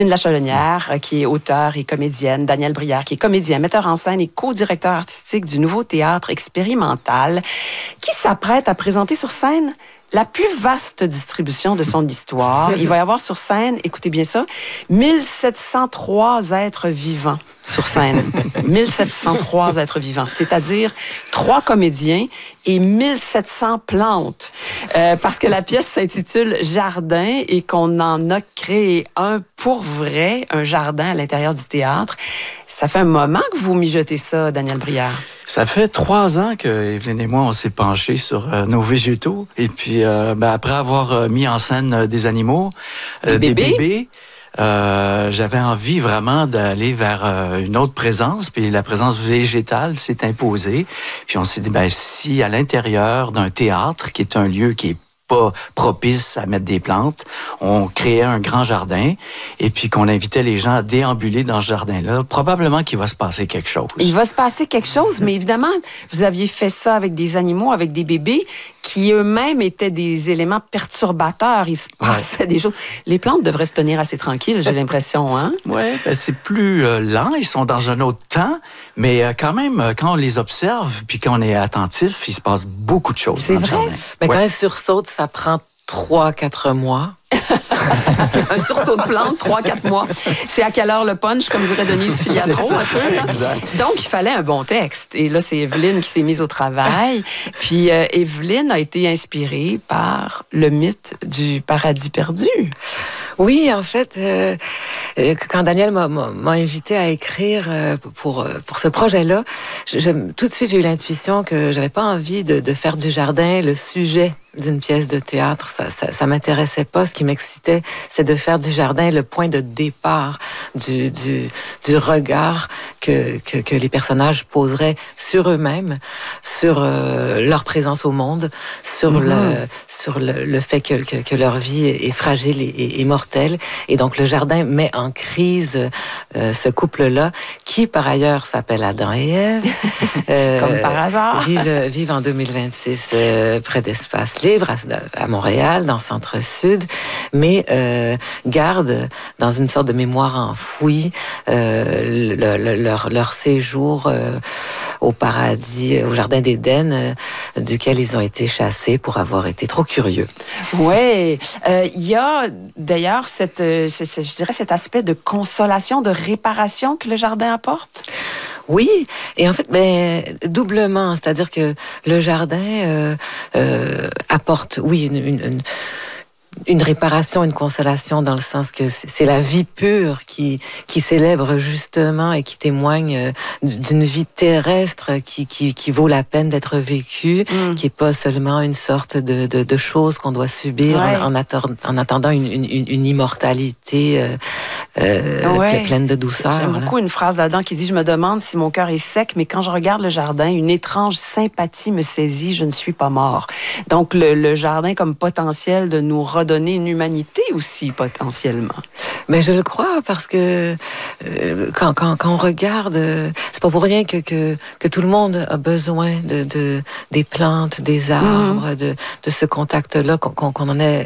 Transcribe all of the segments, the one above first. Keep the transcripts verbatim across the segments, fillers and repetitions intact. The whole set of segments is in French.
La Chalonnière, qui est auteure et comédienne, Daniel Brière, qui est comédien, metteur en scène et co-directeur artistique du Nouveau Théâtre expérimental, qui s'apprête à présenter sur scène la plus vaste distribution de son histoire. Il va y avoir sur scène, écoutez bien ça, mille sept cent trois êtres vivants sur scène. mille sept cent trois êtres vivants, c'est-à-dire trois comédiens et mille sept cents plantes. Euh, parce que la pièce s'intitule Jardin et qu'on en a créé un pour vrai, un jardin à l'intérieur du théâtre. Ça fait un moment que vous mijotez ça, Daniel Brière. Ça fait trois ans que Evelyne et moi, on s'est penchés sur euh, nos végétaux. Et puis, euh, ben, après avoir euh, mis en scène euh, des animaux, euh, des bébés, des bébés euh, j'avais envie vraiment d'aller vers euh, une autre présence. Puis la présence végétale s'est imposée. Puis on s'est dit, ben si à l'intérieur d'un théâtre, qui est un lieu qui est pas propice à mettre des plantes, on créait un grand jardin et puis qu'on invitait les gens à déambuler dans ce jardin-là, probablement qu'il va se passer quelque chose. Il va se passer quelque chose, mais évidemment, vous aviez fait ça avec des animaux, avec des bébés qui eux-mêmes étaient des éléments perturbateurs. Il se passait ouais. des choses. Les plantes devraient se tenir assez tranquilles, j'ai l'impression, hein? Oui, ben c'est plus euh, lent, ils sont dans un autre temps, mais euh, quand même, quand on les observe puis quand on est attentif, il se passe beaucoup de choses. C'est vrai? Ben, ouais. Quand elle sursaute, ça prend trois, quatre mois. Un sursaut de plantes, trois, quatre mois. C'est à quelle heure le punch, comme dirait Denise Filiatro, un peu. Exact. Donc, il fallait un bon texte. Et là, c'est Evelyne qui s'est mise au travail. Puis, euh, Evelyne a été inspirée par le mythe du paradis perdu. Oui, en fait, euh, quand Daniel m'a, m'a invité à écrire euh, pour, pour ce projet-là, je, je, tout de suite, j'ai eu l'intuition que j'avais pas envie de, de faire du jardin le sujet d'une pièce de théâtre. Ça, ça, ça m'intéressait pas. Ce qui m'excitait, c'est de faire du jardin le point de départ du, du, du regard que, que, que les personnages poseraient sur eux-mêmes, sur euh, leur présence au monde, sur, mm-hmm. le, sur le, le fait que, que, que leur vie est fragile et, et mortelle. Et donc, le jardin met en crise euh, ce couple-là, qui, par ailleurs, s'appelle Adam et Ève. Euh, Comme par hasard. Vivent, vivent en deux mille vingt-six euh, près d'Espace Libre, à, à Montréal, dans le Centre-Sud, mais euh, gardent, dans une sorte de mémoire enfouie, euh, le, le, leur, leur séjour euh, au paradis, au Jardin d'Éden, euh, duquel ils ont été chassés pour avoir été trop curieux. Oui. Euh, il y a d'ailleurs, cette, ce, ce, je dirais, cet aspect de consolation, de réparation que le jardin apporte. Oui, et en fait, ben, doublement, c'est-à-dire que le jardin euh, euh, apporte, oui, une, une, une une réparation, une consolation, dans le sens que c'est la vie pure qui, qui célèbre justement et qui témoigne d'une vie terrestre qui, qui, qui vaut la peine d'être vécue, mm. qui n'est pas seulement une sorte de, de, de chose qu'on doit subir ouais. en, en, attend, en attendant une, une, une immortalité euh, euh, ouais. pleine de douceur. J'aime là. beaucoup une phrase d'Adam qui dit « Je me demande si mon cœur est sec, mais quand je regarde le jardin, une étrange sympathie me saisit, je ne suis pas mort. » Donc, le, le jardin comme potentiel de nous redonner une humanité aussi, potentiellement. Mais je le crois, parce que euh, quand, quand, quand on regarde, euh, c'est pas pour rien que, que, que tout le monde a besoin de, de, des plantes, des arbres, mmh. de, de ce contact-là, qu'on, qu'on en ait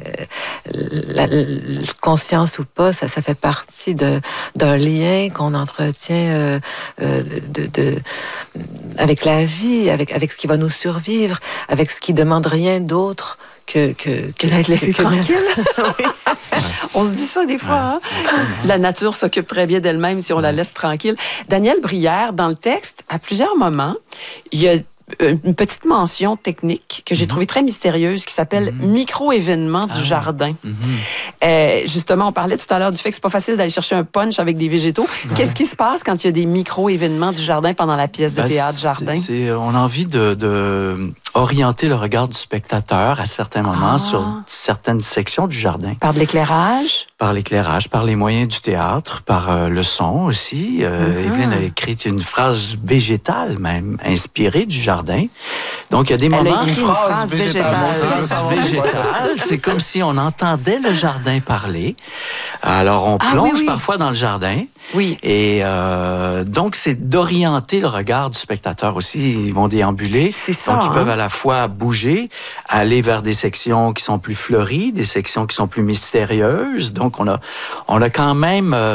la, la conscience ou pas, ça, ça fait partie de, d'un lien qu'on entretient euh, euh, de, de, avec la vie, avec, avec ce qui va nous survivre, avec ce qui demande rien d'autre que, que, que d'être laissé que, tranquille. Oui. On se dit ça des fois. Ouais. Hein? La nature s'occupe très bien d'elle-même si on la laisse tranquille. Daniel Brière, dans le texte, à plusieurs moments, il y a une petite mention technique que j'ai mm-hmm. trouvée très mystérieuse qui s'appelle mm-hmm. micro-événement du ah. jardin. Mm-hmm. Euh, justement, on parlait tout à l'heure du fait que c'est pas facile d'aller chercher un punch avec des végétaux. Ouais. Qu'est-ce qui se passe quand il y a des micro-événements du jardin pendant la pièce de ben, théâtre Jardin? C'est, c'est, on a envie de, de orienter le regard du spectateur à certains moments ah. sur certaines sections du jardin. Par de l'éclairage? Par l'éclairage, par les moyens du théâtre, par euh, le son aussi. Euh, mm-hmm. Evelyne a écrit une phrase végétale même, inspirée du jardin. Donc, il y a des Elle moments... a écrit une phrase végétale. végétale. C'est comme si on entendait le jardin parler. Alors, on plonge ah, oui, oui. parfois dans le jardin Oui. Et euh, donc, c'est d'orienter le regard du spectateur aussi. Ils vont déambuler. C'est ça. Donc, ils hein? peuvent à la fois bouger, aller vers des sections qui sont plus fleuries, des sections qui sont plus mystérieuses. Donc, on a, on a quand même... Euh,